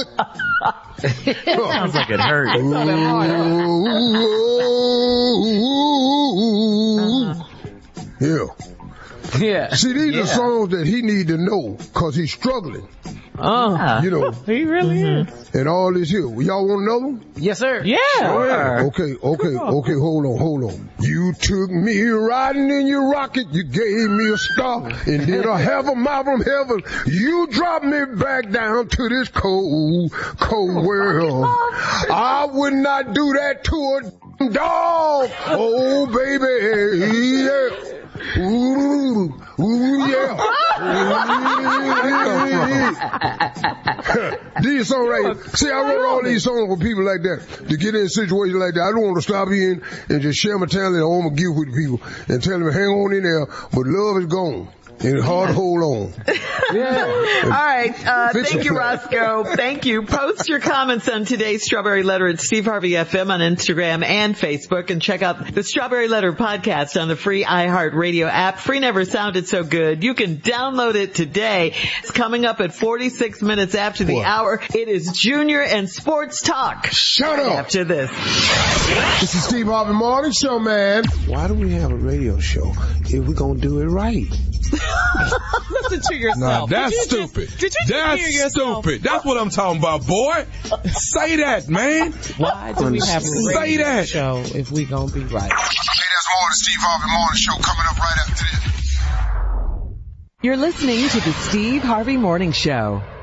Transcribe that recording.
it. Sounds like it hurt. Yeah. Yeah. See, these are songs that he need to know because he's struggling. You know. He really is. And all this here. Y'all want another one? Yes, sir. Yeah. Okay, hold on. You took me riding in your rocket, you gave me a star, and then a heaven from heaven, you dropped me back down to this cold world. I would not do that to a dog. Oh, baby, yeah. Ooh, yeah. These songs right. See, I wrote all these songs for people like that to get in a situation like that. I don't want to stop in and just share my talent. I want to give with people and tell them hang on in there, but love is gone. And it's hard to hold on. All right. Thank you, Roscoe. Thank you. Post your comments on today's Strawberry Letter at Steve Harvey FM on Instagram and Facebook, and check out the Strawberry Letter podcast on the free iHeartRadio app. Free never sounded so good. You can download it today. It's coming up at 46 minutes after the hour. It is Junior and Sports Talk. Shut up. After this. This is Steve Harvey Morning Show, man. Why do we have a radio show if we're going to do it right? Listen to yourself. Nah, that's stupid. Did you just hear yourself? Stupid. That's what I'm talking about, boy. Say that, man. Why do we have a radio show if we gonna be right? Hey, there's more of the Steve Harvey Morning Show coming up right after this. You're listening to the Steve Harvey Morning Show.